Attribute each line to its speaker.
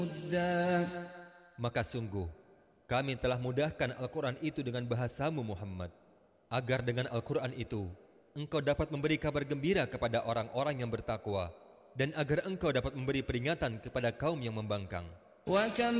Speaker 1: Maka sungguh, kami telah mudahkan Al-Quran itu dengan bahasamu Muhammad, agar dengan Al-Quran itu, engkau dapat memberi kabar gembira kepada orang-orang yang bertakwa, dan agar engkau dapat memberi peringatan kepada kaum yang membangkang.